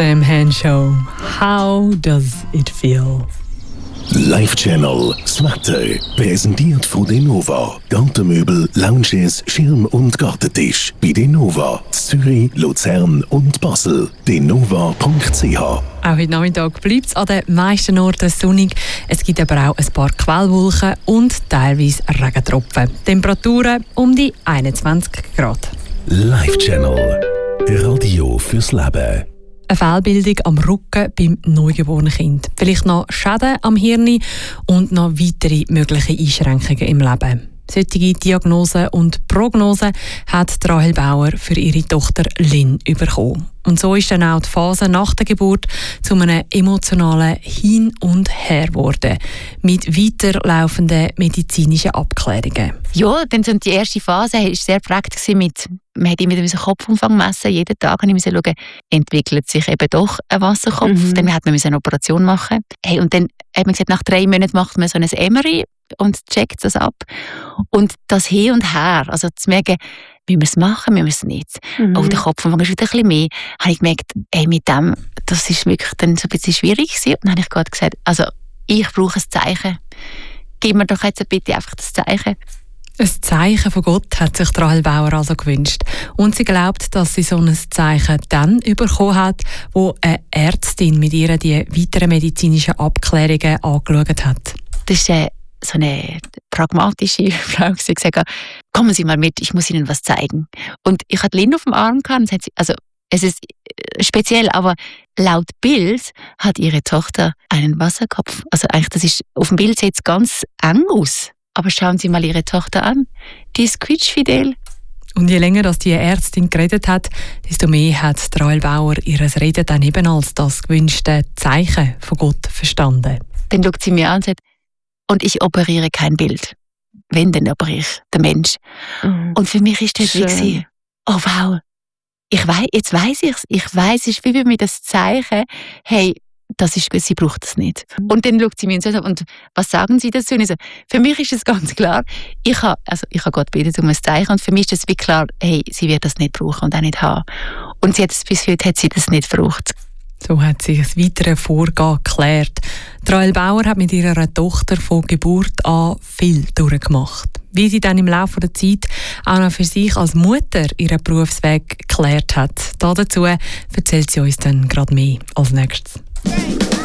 Sam Henshaw. How does it feel? Live Channel, das Wetter, präsentiert von Denova. Gartenmöbel, Lounges, Schirm- und Gartentisch. Bei Denova, Zürich, Luzern und Basel. denova.ch. Auch heute Nachmittag bleibt es an den meisten Orten sonnig. Es gibt aber auch ein paar Quellwolken und teilweise Regentropfen. Temperaturen um die 21 Grad. Live Channel, Radio fürs Leben. Eine Fehlbildung am Rücken beim neugeborenen Kind. Vielleicht noch Schäden am Hirn und noch weitere mögliche Einschränkungen im Leben. Solche Diagnosen und Prognosen hat Rahel Bauer für ihre Tochter Lynn bekommen. Und so ist dann auch die Phase nach der Geburt zu einem emotionalen Hin und Her geworden. Mit weiterlaufenden medizinischen Abklärungen. Ja, dann so die erste Phase war sehr prägt mit, man hat immer den Kopfumfang messen. Jeden Tag musste ich schauen, entwickelt sich eben doch ein Wasserkopf. Dann hat man eine Operation machen. Hey, und dann hat man gesagt, nach 3 Monaten macht man so ein MRI und checkt das ab. Und das Hin und Her, also zu merken, müssen wir es machen, müssen wir es nicht. Oh, der Kopfumfang ist wieder ein bisschen mehr. Habe ich gemerkt, hey, mit dem, das ist wirklich dann so ein bisschen schwierig gewesen. Und dann habe ich gerade gesagt, also ich brauche ein Zeichen. Gib mir doch jetzt bitte einfach das Zeichen. Ein Zeichen von Gott hat sich Rahel Bauer also gewünscht. Und sie glaubt, dass sie so ein Zeichen dann bekommen hat, wo eine Ärztin mit ihr die weiteren medizinischen Abklärungen angeschaut hat. Das ist so eine pragmatische Frau, die gesagt hat, kommen Sie mal mit, ich muss Ihnen was zeigen. Und ich hatte Lynn auf dem Arm gehabt, und also es ist speziell, aber laut Bild hat ihre Tochter einen Wasserkopf. Also eigentlich, das ist, auf dem Bild sieht es ganz eng aus. Aber schauen Sie mal Ihre Tochter an. Die ist quietschfidel. Und je länger dass die Ärztin geredet hat, desto mehr hat Rahel Bauer ihr Reden dann eben als das gewünschte Zeichen von Gott verstanden. Dann schaut sie mir an und sagt, und ich operiere kein Bild. Wenn, dann operiere ich den Mensch. Und für mich ist das wie, oh wow, jetzt weiss ich's. Ich weiss, es ist wie mir das Zeichen, hey, das ist gut, sie braucht das nicht. Und dann schaut sie mir an und was sagen Sie dazu? Und ich so, für mich ist es ganz klar, ich habe Gott gebeten um ein Zeichen und für mich ist es wie klar, hey, sie wird das nicht brauchen und auch nicht haben. Und bis heute hat sie das nicht gebraucht. So hat sich das weitere Vorgehen geklärt. Rahel Bauer hat mit ihrer Tochter von Geburt an viel durchgemacht. Wie sie dann im Laufe der Zeit auch noch für sich als Mutter ihren Berufsweg geklärt hat. Dazu erzählt sie uns dann gerade mehr als nächstes.